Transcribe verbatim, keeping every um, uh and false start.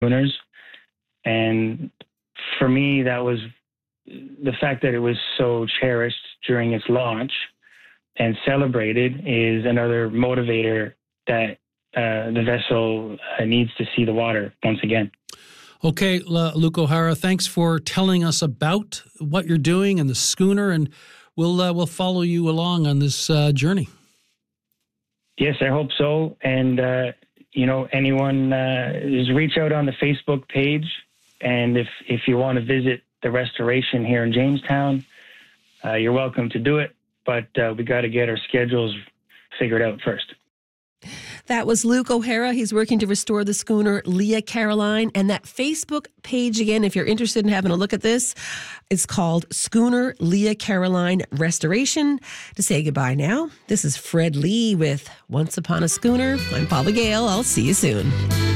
schooners. And for me, that was the fact that it was so cherished during its launch and celebrated is another motivator that uh, the vessel uh, needs to see the water once again. Okay, Luke O'Hara, thanks for telling us about what you're doing and the schooner, and we'll uh, we'll follow you along on this uh, journey. Yes, I hope so. And uh, you know, anyone uh, just reach out on the Facebook page, and if if you want to visit the restoration here in Jamestown, uh, you're welcome to do it. But uh, we got to get our schedules figured out first. That was Luke O'Hara. He's working to restore the schooner Leah Caroline. And that Facebook page, again, if you're interested in having a look at this, it's called Schooner Leah Caroline Restoration. To say goodbye now, this is Fred Lee with Once Upon a Schooner. I'm Paula Gale. I'll see you soon.